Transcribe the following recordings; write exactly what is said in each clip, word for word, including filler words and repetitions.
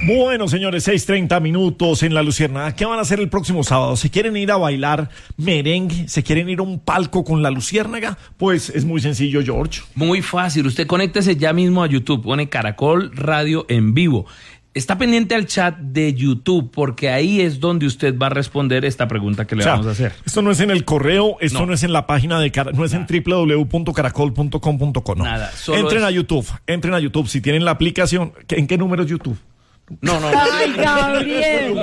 Bueno, señores, seis treinta minutos en La Luciérnaga. ¿Qué van a hacer el próximo sábado? ¿Se quieren ir a bailar merengue? ¿Se quieren ir a un palco con La Luciérnaga? Pues es muy sencillo, George. Muy fácil. Usted conéctese ya mismo a YouTube. Pone Caracol Radio en vivo. Está pendiente al chat de YouTube porque ahí es donde usted va a responder esta pregunta que le o sea, vamos a hacer. Esto no es en el correo, esto no, no es en la página de Caracol, no es Nada. en doble u doble u doble u punto caracol punto com punto co. No. Nada. Entren es... a YouTube, entren a YouTube. Si tienen la aplicación, ¿en qué número es YouTube? No, no. Ay, Gabriel.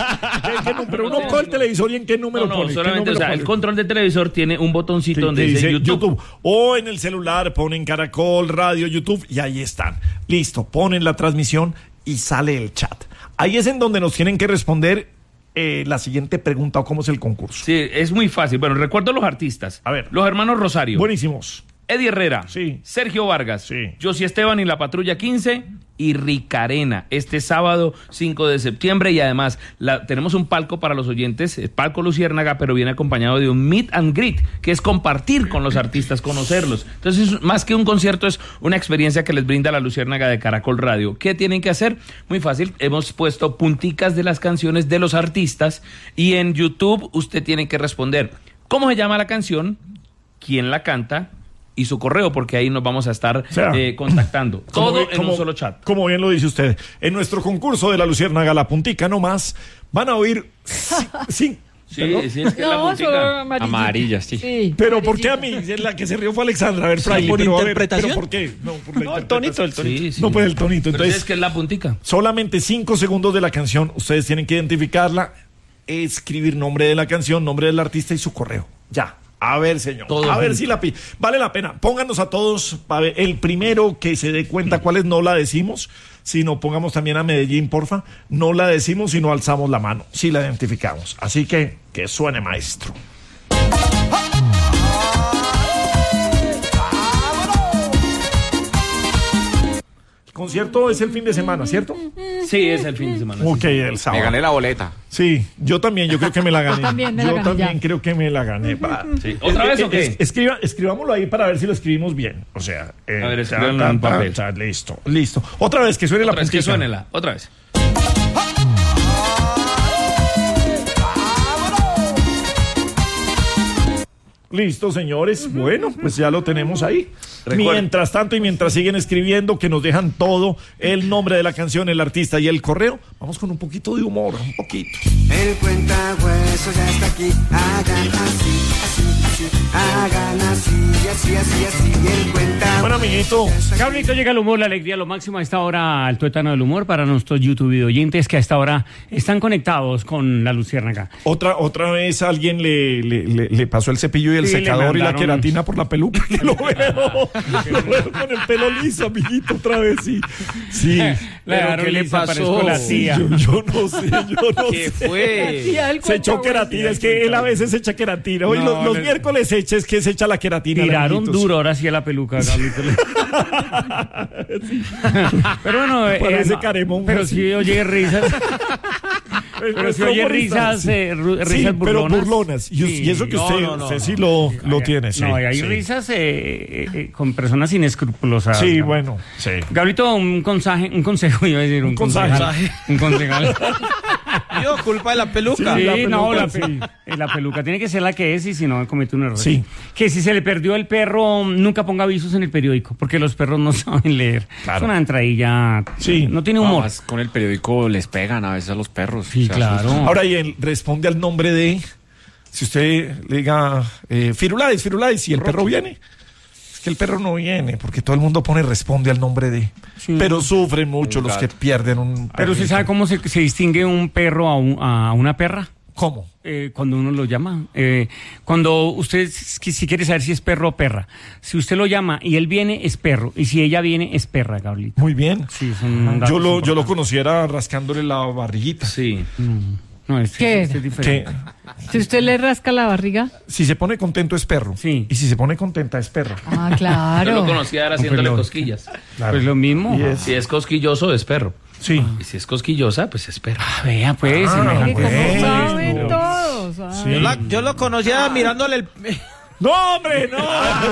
Pero uno coge el televisor y en qué número no, no, pone. solamente, número o sea, pone? El control del televisor tiene un botoncito sí, donde dice dice YouTube. YouTube. O en el celular ponen Caracol Radio YouTube y ahí están. Listo, ponen la transmisión y sale el chat. Ahí es en donde nos tienen que responder eh, la siguiente pregunta o cómo es el concurso. Sí, es muy fácil. Bueno, recuerdo los artistas. A ver. Los hermanos Rosario. Buenísimos. Eddie Herrera. Sí. Sergio Vargas. Sí. Josie Esteban y la Patrulla quince. Y Ricarena. Este sábado cinco de septiembre. Y además la, tenemos un palco para los oyentes. El palco Luciérnaga, pero viene acompañado de un meet and greet, que es compartir con los artistas, conocerlos. Entonces, más que un concierto, es una experiencia que les brinda la Luciérnaga de Caracol Radio. ¿Qué tienen que hacer? Muy fácil. Hemos puesto punticas de las canciones de los artistas. Y en YouTube usted tiene que responder cómo se llama la canción, quién la canta y su correo, porque ahí nos vamos a estar o sea, eh, contactando. Todo como, en como, un solo chat. Como bien lo dice usted, en nuestro concurso de La Luciérnaga, la puntica nomás, van a oír sí, sí, sí, sí, es que no, la puntica amarilla, sí. sí. Pero ¿por qué a mí? La que se rió fue Alexandra. A ver, Fraile, ¿por pero, interpretación? A ver, ¿pero por qué? No, por la no el tonito, el tonito. Sí, sí. No, pues el tonito. Pero Entonces, es que es la puntica. Solamente cinco segundos de la canción, ustedes tienen que identificarla, escribir nombre de la canción, nombre del artista y su correo. Ya. A ver, señor. Todo a ver bien. si la pi... Vale la pena. Pónganos a todos. A ver, el primero que se dé cuenta cuáles no la decimos, sino pongamos también a Medellín, porfa. No la decimos, sino alzamos la mano. Sí la identificamos. Así que, que suene, maestro. Concierto es el fin de semana, ¿cierto? Sí, es el fin de semana. Ok, el sábado. Me gané la boleta. Sí, yo también, yo creo que me la gané. Yo también, me la yo gané también ya. creo que me la gané. Para... Sí. ¿Otra vez o qué? Es, escriba, escribámoslo ahí para ver si lo escribimos bien. O sea, eh, a ver, ta, escríbanlo ta, en ta, papel. ta, listo, listo. Otra vez, que suene Otra la vez, puntica. que suénela. Otra vez. Listo, señores. Bueno, pues ya lo tenemos ahí. Recuerda. Mientras tanto y mientras siguen escribiendo, que nos dejan todo, el nombre de la canción, el artista y el correo, vamos con un poquito de humor, un poquito. El cuentahueso ya está aquí. Hagan así, así, así. Hagan así, así, así, así. El cuentahueso. Bueno, amiguito. Gabrielito, llega el humor, la alegría, lo máximo a esta hora, al tuétano del humor para nuestros YouTube oyentes que a esta hora están conectados con La Luciérnaga. Otra, otra vez alguien le, le, le, le pasó el cepillo y el Sí, secador y la mandaron... queratina por la peluca. Lo veo, lo veo con el pelo liso, amiguito, otra vez, sí. Sí. Pero ¿qué le pasó? La tía. Yo, yo no sé, yo no ¿Qué sé. fue? Se echó queratina, es que él a veces se echa queratina. Hoy No, los, los le- miércoles se echa, es que se echa la queratina. Tiraron amiguitos. duro ahora sí a la peluca, Gabrielito. Pero bueno, eh, Parece no, Caremón, pero así. si oye risas. Pero si oye risas, eh, ru- risas Sí, pero burlonas. burlonas. Y, Sí. y eso que No, usted, no, no, usted no. sí lo, lo tiene. Sí, No, y hay sí. risas eh, eh, eh, con personas inescrupulosas. Sí, Gabriel. bueno, sí. Gabrielito, un consejo, un consejo, iba a decir, un, Un concejal. consejo. Un concejal. Yo, culpa de la peluca. Sí, Sí, la peluca, no, la, sí. pe- eh, la peluca tiene que ser la que es y si no comete un error. Sí. Que si se le perdió el perro, nunca ponga avisos en el periódico, porque los perros no saben leer. Claro. Es una entradilla. Sí. No tiene humor. Además, con el periódico les pegan a veces a los perros. Sí, Se claro. asustan. Ahora, y él responde al nombre de. Si usted le diga eh, Firulais, Firulais, y el perro viene. Es que el perro no viene, porque todo el mundo pone responde al nombre de. Sí. Pero sufren mucho Un los que gato. pierden un. Pero ¿usted sabe cómo se, se distingue un perro a, un- a una perra? ¿Cómo? Eh, cuando uno lo llama. Eh, cuando usted, si si quiere saber si es perro o perra, si usted lo llama y él viene, es perro. Y si ella viene, es perra, Gabrielito. Muy bien. Sí, son datos Yo lo, yo lo importantes. conociera rascándole la barriguita. Sí. No, este, ¿Qué? este es Que diferente. Si usted le rasca la barriga. si se pone contento es perro. Sí. Y si se pone contenta es perro. Ah, Yo claro. lo conocía era haciéndole Pero- cosquillas. Claro. Pues lo mismo. Y es- Si es cosquilloso, es perro. Sí. Y si es cosquillosa, pues es perro. Ah, vea, pues. Ah, imagínate. Mire cómo bueno. saben todos. Ay. Sí. Yo, la- yo lo conocía mirándole el, No, hombre, no.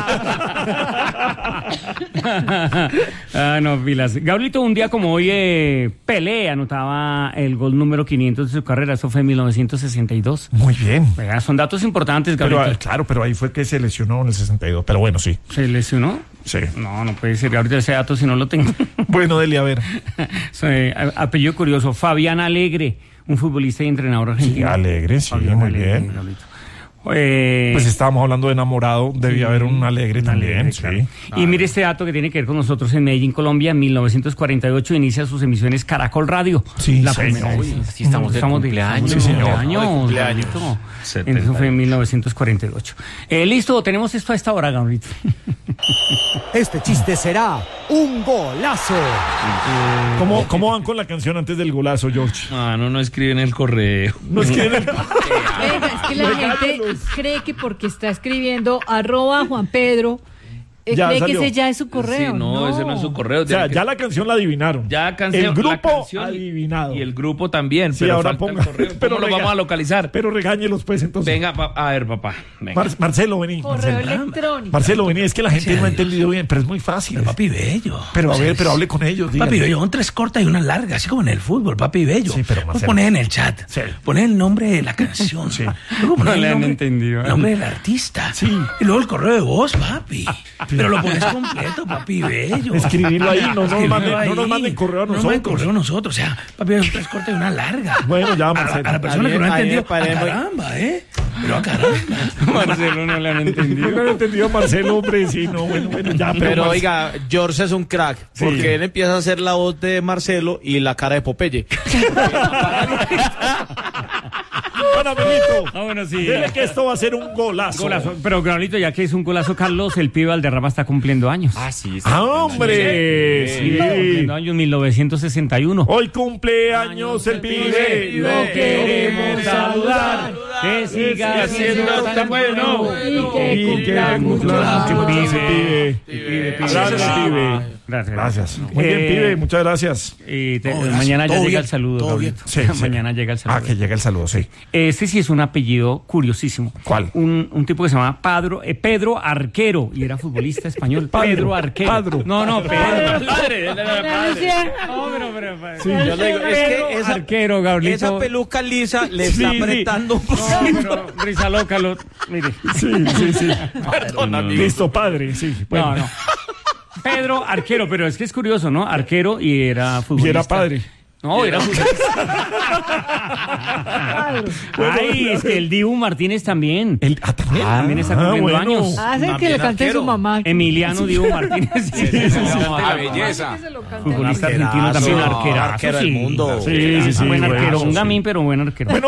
Ah, no, pilas. Gabrielito, un día como hoy, eh, Pelé anotaba el gol número quinientos de su carrera. Eso fue en mil novecientos sesenta y dos. Muy bien. Oiga, son datos importantes, Pero, Gabrielito. ah, claro, pero ahí fue que se lesionó en el sesenta y dos. Pero bueno, sí. ¿Se lesionó? Sí. No, no puede ser. Gabrielito, ese dato si no lo tengo. Bueno, Deli, a ver. Sí, a- apellido curioso. Fabián Alegre, un futbolista y entrenador Sí, argentino. Alegre, sí, Fabián muy Alegre, bien. Gabrielito. Eh, Pues estábamos hablando de enamorado, debía haber un Alegre un también, Alegre, sí. claro. Y mire este dato que tiene que ver con nosotros en Medellín, Colombia. En mil novecientos cuarenta y ocho inicia sus emisiones Caracol Radio. Sí, la señor. primera vez. Uy, sí, estamos de cumpleaños. estamos Sí, de señor. cumpleaños, De cumpleaños. Gabrielito. setenta. Eso fue en mil novecientos cuarenta y ocho. Eh, listo, tenemos esto a esta hora, Gabrielito. Este chiste será un golazo. ¿Cómo, ¿Cómo van con la canción antes del golazo, George? Ah, no, no escriben el correo. No es que en el- Venga, es que la gente cree que porque está escribiendo arroba Juan Pedro, eh, Ya cree salió. que ese ya es su correo. Sí, no, ese no es su correo. O sea, Tiene ya que- la canción la adivinaron. Ya canción, El grupo la canción y- adivinado. Y el grupo también. Sí, pero ahora falta el ponga- correo. pero ¿Cómo lo rega- vamos a localizar? Pero regáñelos, pues, entonces. Venga, pa- a ver, papá. Venga. Mar- Marcelo, vení. Correo Marcelo. electrónico. Marcelo, vení. Es que la gente no ha entendido bien, pero es muy fácil. Papi bello. Pero a ver, pero hable con ellos. dígale. Papi bello, son tres cortas y una larga, así como en el fútbol, papi bello. Sí, pero Vos Marcelo. ponés en el chat, Sí. ponés el nombre de la canción. Sí. Luego ponés No el le han nombre, entendido. el nombre del artista. Sí. Y luego el correo de voz, papi. Pero lo pones completo, papi bello. Escribirlo ahí, no nos Escribirlo manden- no ahí. nos manden correo a No nos manden nosotros. correo a nosotros. O sea, papi bello, son tres cortas y una larga. Bueno, ya, A la, Marcelo. a la persona que no ha A mí me entendido, parece a muy- caramba, ¿eh? Pero a caramba. Marcelo no le han entendido. No lo he entendido, Marcelo, hombre. Sí, no, bueno, bueno, ya. Pero Mar- oiga, George es un crack, Sí. porque él empieza a hacer la voz de Marcelo y la cara de Popeye. Bueno, amiguito. Ah, bueno, sí. Dile que esto va a ser un golazo. Golazo. Pero, Gabrielito, ya que es un golazo, Carlos, el pibe Valderrama está cumpliendo años. Ah, sí. sí. Ah, hombre. Sí, Sí. está cumpliendo años, mil novecientos sesenta y uno. Hoy cumpleaños el pibe. Lo queremos saludar, que siga siendo tan bueno y que cumpla muchos años. Pibe, pibe. Gracias, pibe. Gracias. Gracias. Muy bien, Eh, pibe. Muchas gracias. Y te- Todo bien, mañana ya todo llega bien, el saludo, todo bien. Gabrielito. Sí, sí. Mañana llega el saludo. Ah, que llega el saludo, sí. Este sí es un apellido curiosísimo. ¿Cuál? Un, un tipo que se llama Padro, eh, Pedro Arquero y era futbolista español. Padro, Pedro Arquero. Padro. No, no, Pedro. Padre, Ana Lucía. No, pero, pero, pero- Sí, yo le digo, es Pedro que esa, Arquero, Gabrielito. esa peluca lisa le Sí, está sí. apretando un poco. No, pero risa loca, lo, mire. Sí, sí, sí. Perdón, Listo, padre, sí. Bueno. No, no. Pedro Arquero, pero es que es curioso, ¿no? Arquero y era futbolista. Y era padre. No, era futbolista. Ay, es que el Dibu Martínez también. El, ah, también. También está Ah, cumpliendo bueno. años. Hace que le cante a su mamá. Emiliano Dibu Martínez. Sí, sí, sí. Ah, belleza. Futbolista argentino Arquerazo, también, arquerazo. arquero del sí. mundo. Sí, sí, sí. Buen bueno, arquero, un sí. gamín, pero buen arquero. Bueno,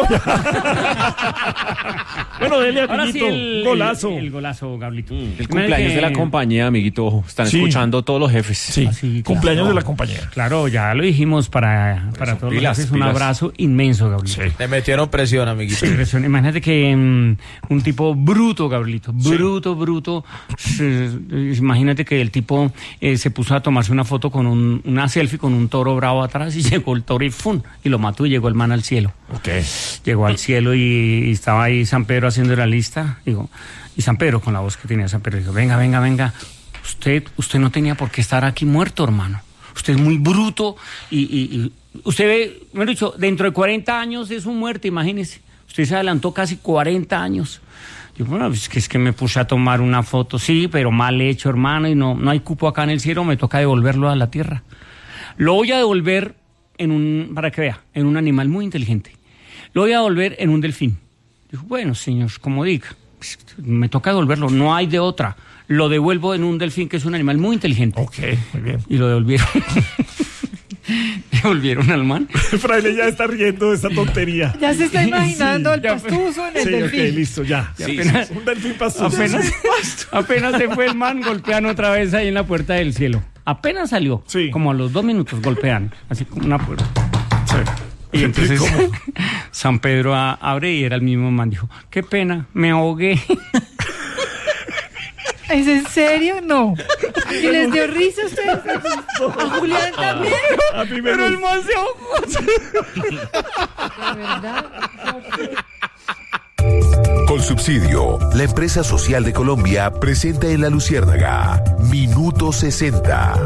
bueno, dele, Ahora sí, amiguito. el Golazo. El, el golazo, Gablito. El cumpleaños de la compañía, amiguito. Ojo, están Sí. escuchando todos los jefes. Sí, Ah, sí, claro. cumpleaños de la compañía. Claro, ya lo dijimos para, para todos pilas, los jefes, un pilas. abrazo inmenso, Gablito. Sí. Le metieron presión, amiguito. Impresión. Imagínate que mm, un tipo bruto, Gabrielito, bruto, bruto. eh, Imagínate que el tipo eh, se puso a tomarse una foto con un, una selfie con un toro bravo atrás y llegó el toro y ¡fum! Y lo mató y llegó el man al cielo. Ok. Llegó al cielo y, y estaba ahí San Pedro haciendo la lista. Digo, y San Pedro, con la voz que tenía San Pedro, dijo, venga, venga, venga, usted, usted no tenía por qué estar aquí muerto, hermano. Usted es muy bruto y, y, y usted ve, me he dicho, dentro de cuarenta años es un muerto, imagínese. Usted se adelantó casi cuarenta años. Yo, bueno, es que, es que me puse a tomar una foto, sí, pero mal hecho, hermano, y no, no hay cupo acá en el cielo, me toca devolverlo a la tierra. Lo voy a devolver en un, para que vea, en un animal muy inteligente. Lo voy a devolver en un delfín. Dijo, bueno, señor, como diga, pues, me toca devolverlo, no hay de otra. Lo devuelvo en un delfín, que es un animal muy inteligente. Ok, muy bien. Y lo devolvieron. Devolvieron al man. Fraile ya está riendo de esta tontería. Ya se está imaginando el ya, pastuso en el Sí, delfín. ok, listo, ya. Sí, apenas- Un delfín pastoso. Apenas, apenas se fue el man, golpean otra vez ahí en la puerta del cielo. Apenas salió, Sí. como a los dos minutos golpean, así como una puerta. Sí. Y entonces ¿Cómo? San Pedro a- abre y era el mismo man. Dijo, qué pena, me ahogué. ¿Es en serio? No. ¿Y les dio risa a ustedes? ¿A Julián también? A mí me gusta. man se ahogó. La verdad. Con Colsubsidio, la empresa social de Colombia, presenta en La Luciérnaga Minuto sesenta.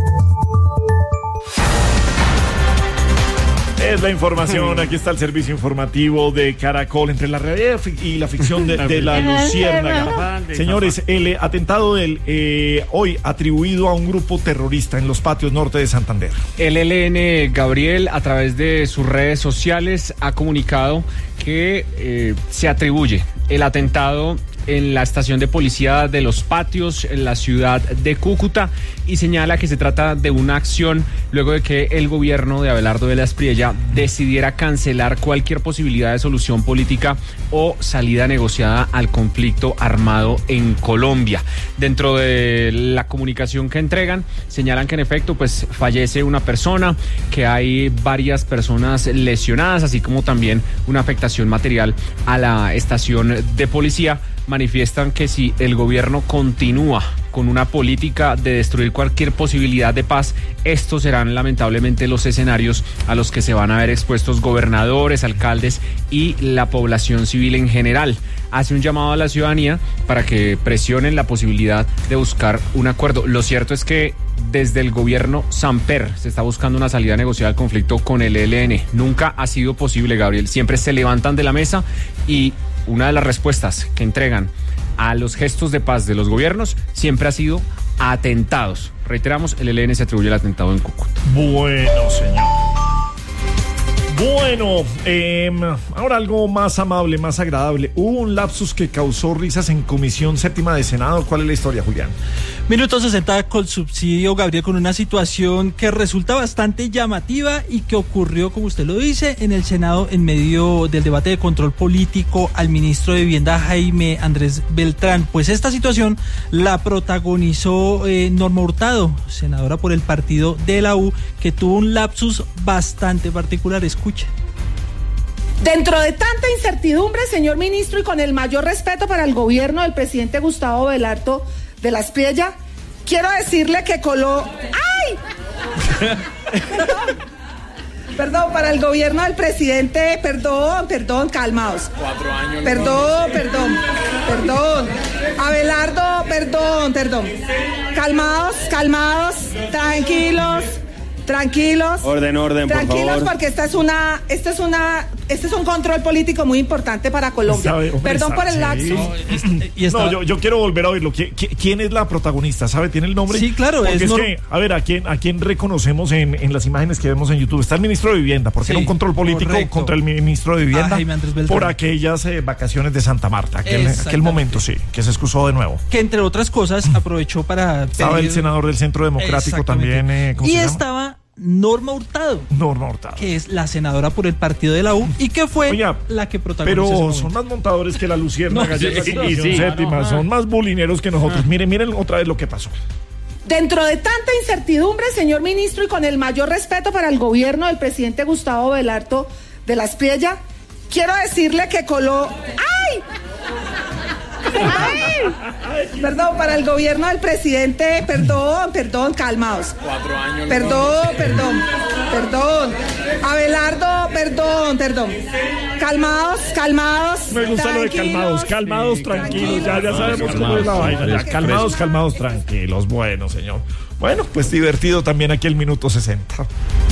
Es la información, aquí está el servicio informativo de Caracol, entre la realidad y la ficción de, de La Luciérnaga. Señores, el atentado del eh, hoy atribuido a un grupo terrorista en los patios norte de Santander. El E L N, Gabriel, a través de sus redes sociales, ha comunicado que eh, se atribuye el atentado en la estación de policía de Los Patios, en la ciudad de Cúcuta, y señala que se trata de una acción luego de que el gobierno de Abelardo de la Espriella decidiera cancelar cualquier posibilidad de solución política o salida negociada al conflicto armado en Colombia. Dentro de la comunicación que entregan, señalan que en efecto pues fallece una persona, que hay varias personas lesionadas, así como también una afectación material a la estación de policía. Manifiestan que si el gobierno continúa con una política de destruir cualquier posibilidad de paz, estos serán lamentablemente los escenarios a los que se van a ver expuestos gobernadores, alcaldes y la población civil en general. Hace un llamado a la ciudadanía para que presionen la posibilidad de buscar un acuerdo. Lo cierto es que desde el gobierno Samper se está buscando una salida negociada al conflicto con el E L N. Nunca ha sido posible, Gabriel. Siempre se levantan de la mesa y una de las respuestas que entregan a los gestos de paz de los gobiernos siempre ha sido atentados. Reiteramos, el E L N se atribuye el atentado en Cúcuta. Bueno, señor. Bueno, eh, ahora algo más amable, más agradable. Hubo un lapsus que causó risas en Comisión Séptima de Senado. ¿Cuál es la historia, Julián? Minuto sesenta con subsidio, Gabriel, con una situación que resulta bastante llamativa y que ocurrió, como usted lo dice, en el Senado en medio del debate de control político al ministro de Vivienda, Jaime Andrés Beltrán. Pues esta situación la protagonizó eh, Norma Hurtado, senadora por el partido de la U, que tuvo un lapsus bastante particular. Escucha. Dentro de tanta incertidumbre, señor ministro, y con el mayor respeto para el gobierno del presidente Gustavo Abelardo de la Espriella, quiero decirle que coló... ¡Ay! Perdón. Perdón, para el gobierno del presidente, perdón, perdón, calmaos. Cuatro años. Perdón, perdón, perdón. Abelardo, perdón, perdón. Calmaos, calmaos, tranquilos. Tranquilos. Orden, orden, por Tranquilos, favor. porque esta es una, esta es una, este es un control político muy importante para Colombia. ¿Sabe? Hombre, Perdón sabe, por el lapsus. sí. Y está... No, yo, yo quiero volver a oírlo. ¿Qui- qui- ¿Quién es la protagonista? ¿Sabe? ¿Tiene el nombre? Sí, claro. Porque es, es es Nor- que, a ver, ¿a quién, a quién reconocemos en, en las imágenes que vemos en YouTube? Está el ministro de Vivienda, porque Sí, era un control político correcto. contra el ministro de Vivienda Ah, Jaime Andrés Beltrán. por aquellas eh, vacaciones de Santa Marta. Aquel, aquel Exactamente. momento, sí, que se excusó de nuevo. Que entre otras cosas aprovechó para Estaba pedir- el senador del Centro Democrático Exactamente. también. Eh, ¿cómo y se llama? estaba Norma Hurtado, Norma Hurtado, que es la senadora por el partido de la U y que fue Oiga, la que protagonizó ese pero momento. son más montadores que la Luciérnaga, No, y la sí, Comisión sí, Séptima, claro. son más bulineros que nosotros. Miren, miren otra vez lo que pasó. Dentro de tanta incertidumbre, señor ministro, y con el mayor respeto para el gobierno del presidente Gustavo Abelardo de la Espriella, quiero decirle que coló... ¡Ay! ¡Ay! Perdón, para el gobierno del presidente, perdón, perdón, calmaos. Cuatro años. Perdón, perdón, perdón. Abelardo, perdón, perdón. Calmaos, calmaos. Me gusta lo de calmados, calmados, Sí, tranquilos, ya, ya sabemos calmados, cómo es la vaina. Ya, fresco, calmados, fresco. calmados, tranquilos. Bueno, señor. Bueno, pues divertido también aquí el minuto sesenta.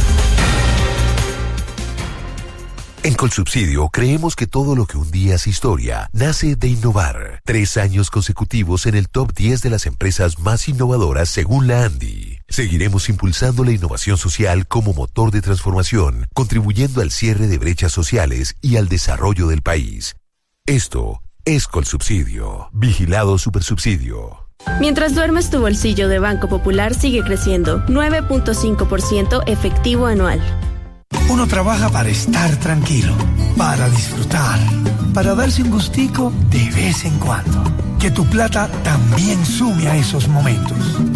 En Colsubsidio creemos que todo lo que un día es historia nace de innovar. Tres años consecutivos en el top diez de las empresas más innovadoras según la ANDI. Seguiremos impulsando la innovación social como motor de transformación, contribuyendo al cierre de brechas sociales y al desarrollo del país. Esto es Colsubsidio. Vigilado Supersubsidio. Mientras duermes, tu bolsillo de Banco Popular sigue creciendo, nueve punto cinco por ciento efectivo anual. Uno trabaja para estar tranquilo, para disfrutar, para darse un gustico de vez en cuando. Que tu plata también sume a esos momentos.